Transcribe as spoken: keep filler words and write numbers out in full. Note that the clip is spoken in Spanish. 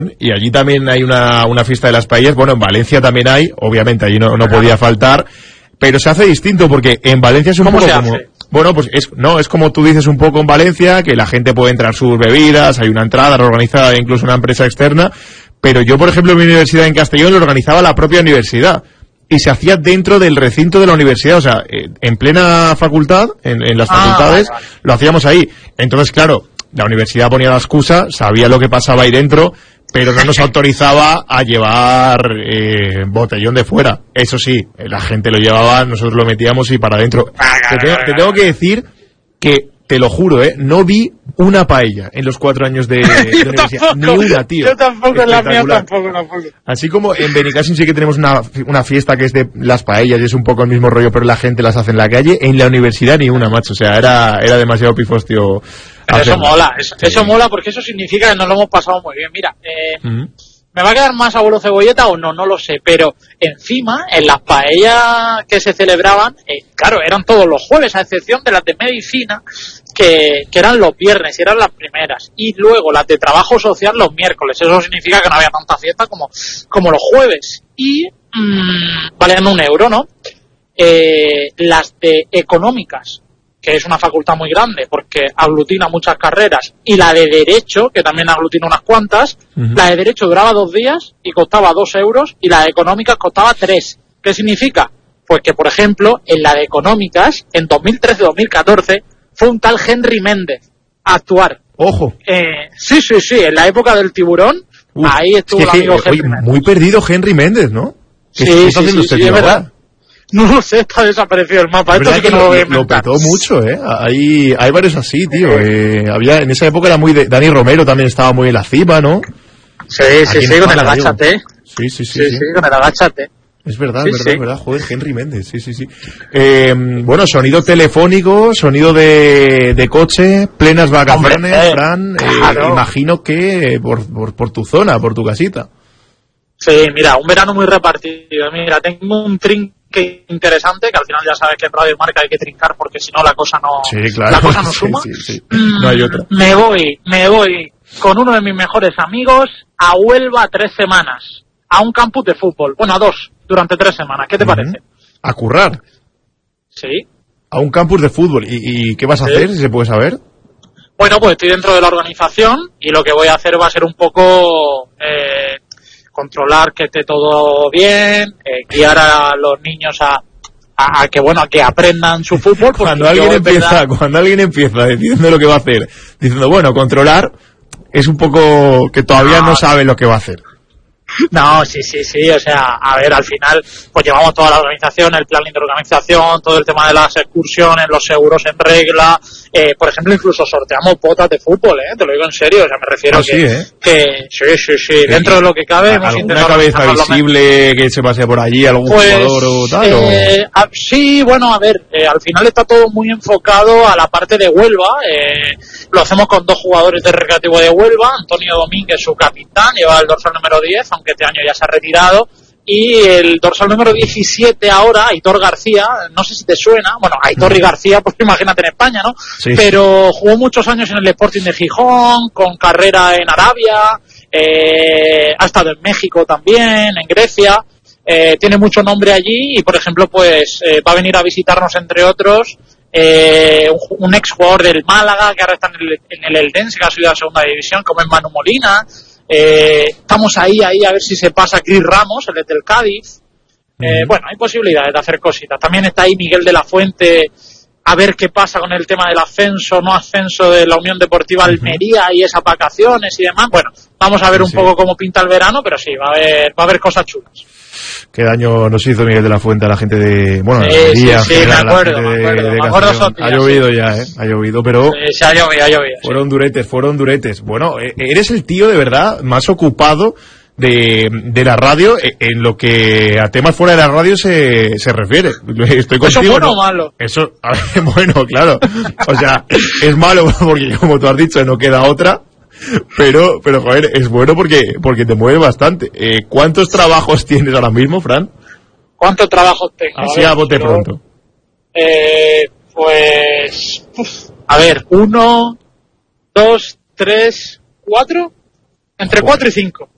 y allí también hay una, una fiesta de las paellas. Bueno, en Valencia también hay, obviamente allí no, no podía faltar, pero se hace distinto porque en Valencia es un poco como... Bueno, pues es, no, es como tú dices un poco en Valencia, que la gente puede entrar sus bebidas, hay una entrada organizada, incluso una empresa externa, pero yo, por ejemplo, en mi universidad en Castellón lo organizaba la propia universidad. Y se hacía dentro del recinto de la universidad, o sea, en plena facultad, en, en las facultades, ah, vale, vale. Lo hacíamos ahí. Entonces, claro, la universidad ponía la excusa, sabía lo que pasaba ahí dentro, pero no nos autorizaba a llevar eh, botellón de fuera. Eso sí, la gente lo llevaba, nosotros lo metíamos y para adentro. Te tengo, te tengo que decir que, te lo juro, ¿eh? No vi una paella en los cuatro años de, de universidad. Ni una, tío. Yo tampoco, en la mía tampoco, tampoco. Así como en Benicàssim sí que tenemos una, una fiesta que es de las paellas y es un poco el mismo rollo, pero la gente las hace en la calle. En la universidad ni una, macho. O sea, era, era demasiado pifostio. Pero eso mola, eso, sí. Eso mola porque eso significa que nos lo hemos pasado muy bien. Mira, eh, uh-huh. ¿me va a quedar más abuelo cebolleta o no? No lo sé, pero encima, en las paellas que se celebraban, eh, claro, eran todos los jueves, a excepción de las de medicina, que, que eran los viernes, y eran las primeras, y luego las de trabajo social los miércoles. Eso significa que no había tanta fiesta como, como los jueves, y mmm, valían un euro, ¿no? Eh, las de económicas, que es una facultad muy grande porque aglutina muchas carreras, y la de Derecho, que también aglutina unas cuantas, uh-huh. La de Derecho duraba dos días y costaba dos euros, y la de Económicas costaba tres. ¿Qué significa? Pues que, por ejemplo, en la de Económicas, en dos mil trece dos mil catorce, fue un tal Henry Méndez a actuar. ¡Ojo! Eh, sí, sí, sí, en la época del tiburón, Uf, ahí estuvo es que, el amigo que, Henry oye, Méndez. Muy perdido Henry Méndez, ¿no? Sí, ¿Qué sí, está haciendo sí, usted, sí, es verdad. Ahora? No lo sé, está desaparecido el mapa. Esto sí que, que no lo, lo petó mucho, ¿eh? Hay, hay varios así, tío. Eh, había, en esa época era muy de... Dani Romero también estaba muy en la cima, ¿no? Sí, sí, sí, con el agáchate. Sí, sí, sí, sí, sí, sí, con el agáchate. Es verdad, sí, es verdad, sí. es verdad. Joder, Henry Méndez, sí, sí, sí. Eh, bueno, sonido telefónico, sonido de, de coche, plenas vacaciones, Hombre, eh, Fran. Claro. Eh, imagino que por, por, por tu zona, por tu casita. Sí, mira, un verano muy repartido. Mira, tengo un trinque interesante, que al final ya sabes que en Radio Marca hay que trincar porque si no la cosa no, sí, claro. la cosa no suma. Sí, sí, sí. No hay otra. Me voy, me voy con uno de mis mejores amigos a Huelva tres semanas, a un campus de fútbol, bueno, a dos, durante tres semanas. ¿Qué te uh-huh. parece? ¿A currar? Sí. A un campus de fútbol. ¿Y, y qué vas a sí. hacer, si se puede saber? Bueno, pues estoy dentro de la organización y lo que voy a hacer va a ser un poco... Eh, controlar que esté todo bien, eh, guiar a los niños a, a, a que bueno a que aprendan su fútbol. Cuando alguien empieza, verdad... cuando alguien empieza diciendo lo que va a hacer, diciendo bueno controlar, es un poco que todavía no, no sabe lo que va a hacer. No, sí, sí, sí, o sea, a ver, al final, pues llevamos toda la organización, el plan de organización, todo el tema de las excursiones, los seguros en regla, eh, por ejemplo, incluso sorteamos botas de fútbol, eh, te lo digo en serio, o sea, me refiero ah, que, sí, ¿eh? que, sí, sí, sí, dentro de lo que cabe, hemos intentado... ¿Alguna cabeza visible que se pase por allí, algún pues, jugador o tal? Eh, o... a, sí, bueno, a ver, eh, al final está todo muy enfocado a la parte de Huelva, eh, lo hacemos con dos jugadores de Recreativo de Huelva, Antonio Domínguez, su capitán, lleva el dorsal número diez, aunque este año ya se ha retirado, y el dorsal número diecisiete ahora, Aitor García, no sé si te suena, bueno, Aitor y García, pues imagínate en España, ¿no? Sí. Pero jugó muchos años en el Sporting de Gijón, con carrera en Arabia, eh, ha estado en México también, en Grecia, eh, tiene mucho nombre allí y, por ejemplo, pues eh, va a venir a visitarnos, entre otros, eh, un, un ex jugador del Málaga, que ahora está en el, en el Eldense, que ha subido a segunda división, como es Manu Molina. Eh, estamos ahí, ahí a ver si se pasa Cris Ramos, el del Cádiz. Eh, bueno, hay posibilidades de hacer cositas. También está ahí Miguel de la Fuente, a ver qué pasa con el tema del ascenso, no ascenso de la Unión Deportiva Almería y esas vacaciones y demás. Bueno, vamos a ver un sí. poco cómo pinta el verano, pero sí, va a haber, va a haber cosas chulas. Qué daño nos hizo Miguel de la Fuente a la gente de... Bueno, sí, Almería, sí, sí, me acuerdo, me acuerdo, de, de me acuerdo Sotía, ha llovido sí. ya, ¿eh? Ha llovido, pero... Sí, se ha llovido, ha llovido. Fueron sí. duretes, fueron duretes. Bueno, eres el tío de verdad más ocupado de, de la radio en lo que a temas fuera de la radio se, se refiere. Estoy contigo, ¿Eso es bueno ¿no? o malo? Eso, a ver, bueno, claro. O sea, es malo porque, como tú has dicho, no queda otra. Pero, pero joder, es bueno porque, porque te mueve bastante. Eh, ¿Cuántos trabajos tienes ahora mismo, Fran? ¿Cuántos trabajos tengo? Así a bote pronto. Eh, pues, uf, a ver, uno, dos, tres, cuatro, entre cuatro y cinco.